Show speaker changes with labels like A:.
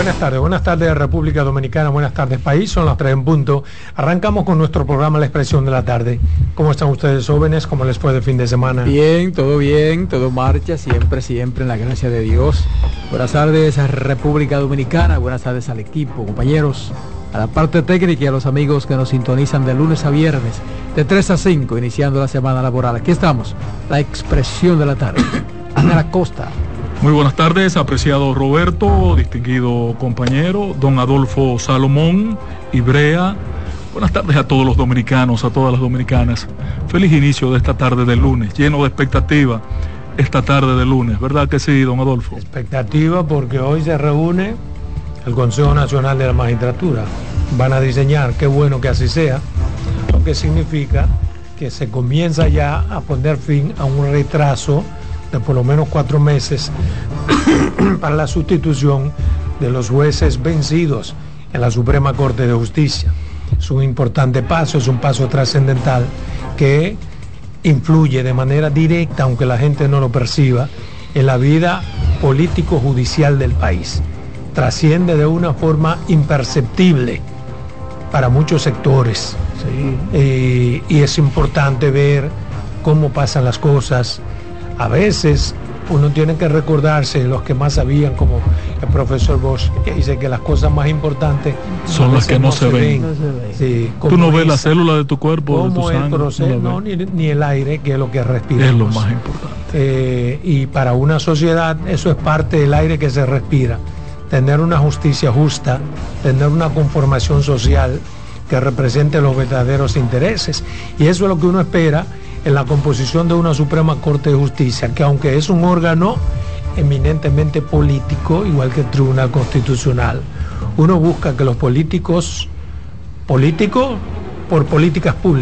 A: Buenas tardes República Dominicana, buenas tardes país, son las 3 en punto. Arrancamos con nuestro programa La Expresión de la Tarde. ¿Cómo están ustedes jóvenes? ¿Cómo les fue de fin de semana?
B: Bien, todo marcha, siempre en la gracia de Dios. Buenas tardes a República Dominicana, buenas tardes al equipo, compañeros, a la parte técnica y a los amigos que nos sintonizan de lunes a viernes, de 3 a 5, iniciando la semana laboral. Aquí estamos, La Expresión de la Tarde. Ana Acosta.
C: Muy buenas tardes, apreciado Roberto, distinguido compañero, don Adolfo Salomón, Ibrea. Buenas tardes a todos los dominicanos, a todas las dominicanas. Feliz inicio de esta tarde de lunes, lleno de expectativa esta tarde de lunes, ¿verdad que sí, don Adolfo?
A: Expectativa porque hoy se reúne el Consejo Nacional de la Magistratura. Van a diseñar, qué bueno que así sea, lo que significa que se comienza ya a poner fin a un retraso de por lo menos 4 meses para la sustitución de los jueces vencidos en la Suprema Corte de Justicia. Es un importante paso, es un paso trascendental que influye de manera directa, aunque la gente no lo perciba, en la vida político-judicial del país. Trasciende de una forma imperceptible para muchos sectores. Sí. Y es importante ver cómo pasan las cosas. A veces uno tiene que recordarse, los que más sabían, como el profesor Bosch, que dice que las cosas más importantes
C: son las que no se ven.
A: Sí,
C: tú no ves la célula de tu cuerpo, de tu sangre.
A: El proceso, ni el aire, que es lo que respiramos.
C: Es lo más importante.
A: Y para una sociedad eso es parte del aire que se respira. Tener una justicia justa, tener una conformación social que represente los verdaderos intereses. Y eso es lo que uno espera en la composición de una Suprema Corte de Justicia, que aunque es un órgano eminentemente político, igual que el Tribunal Constitucional, uno busca que los políticos por políticas públicas,